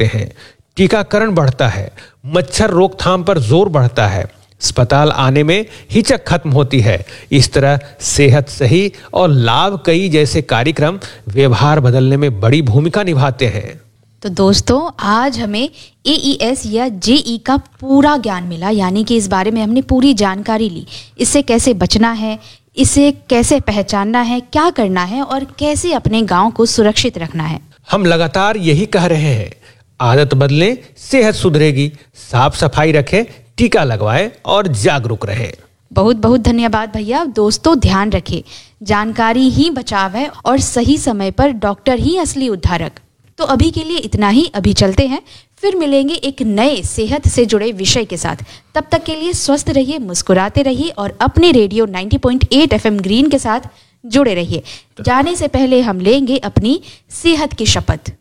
होते हैं, टीकाकरण बढ़ता है, मच्छर रोकथाम पर जोर बढ़ता है, अस्पताल आने में हिचक खत्म होती है। इस तरह सेहत सही और लाभकई जैसे कार्यक्रम व्यवहार बदलने में बड़ी भूमिका निभाते हैं। तो दोस्तों, आज हमें AES या JE का पूरा ज्ञान मिला, यानी कि इस बारे में हमने पूरी जानकारी ली। इससे कैसे बचना है, इसे कैसे पहचानना है, क्या करना है और कैसे अपने गांव को सुरक्षित रखना है। हम लगातार यही कह रहे हैं, आदत बदलें, सेहत सुधरेगी, साफ सफाई रखें, टीका लगवाएं और जागरूक रहें। बहुत बहुत धन्यवाद भैया। दोस्तों, ध्यान रखें, जानकारी ही बचाव है और सही समय पर डॉक्टर ही असली उद्धारक। तो अभी के लिए इतना ही, अभी चलते हैं, फिर मिलेंगे एक नए सेहत से जुड़े विषय के साथ। तब तक के लिए स्वस्थ रहिए, मुस्कुराते रहिए और अपने रेडियो 90.8 FM ग्रीन के साथ जुड़े रहिए। जाने से पहले हम लेंगे अपनी सेहत की शपथ।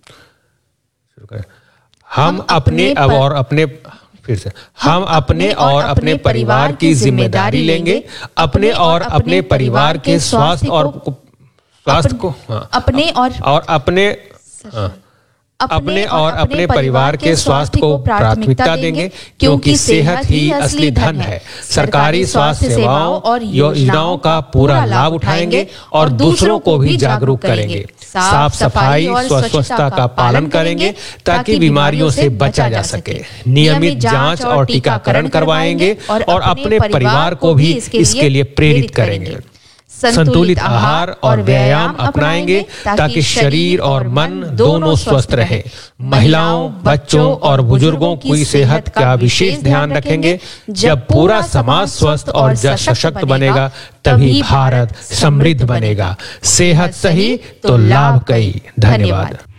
हम अपने और अपने परिवार की जिम्मेदारी लेंगे, अपने और अपने परिवार के स्वास्थ्य को अपने और अपने परिवार के स्वास्थ्य को प्राथमिकता देंगे, क्योंकि सेहत ही असली धन है। सरकारी स्वास्थ्य सेवाओं और योजनाओं का पूरा लाभ उठाएंगे और दूसरों को भी जागरूक करेंगे। साफ सफाई और स्वच्छता का पालन करेंगे ताकि बीमारियों से बचा जा सके। नियमित जांच और टीकाकरण करवाएंगे और अपने परिवार को भी इसके लिए प्रेरित करेंगे। संतुलित आहार और व्यायाम अपनाएंगे ताकि शरीर और मन दोनों स्वस्थ रहे। महिलाओं, बच्चों और बुजुर्गों की सेहत का विशेष ध्यान रखेंगे। जब पूरा समाज स्वस्थ और सशक्त बनेगा, तभी भारत समृद्ध बनेगा। सेहत सही तो लाभ कई। धन्यवाद।